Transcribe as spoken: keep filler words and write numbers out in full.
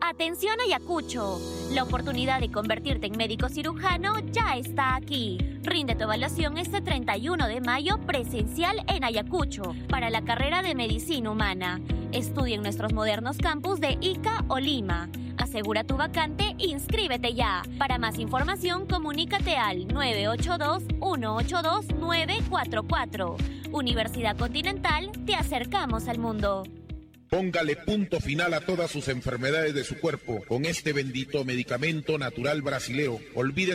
Atención Ayacucho, la oportunidad de convertirte en médico cirujano ya está aquí. Rinde tu evaluación este treinta y uno de mayo presencial en Ayacucho para la carrera de Medicina Humana. Estudia en nuestros modernos campus de Ica o Lima. Asegura tu vacante, inscríbete ya. Para más información, comunícate al nueve ocho dos, uno ocho dos, nueve cuatro cuatro. Universidad Continental, te acercamos al mundo. Póngale punto final a todas sus enfermedades de su cuerpo con este bendito medicamento natural brasilero. Olvídese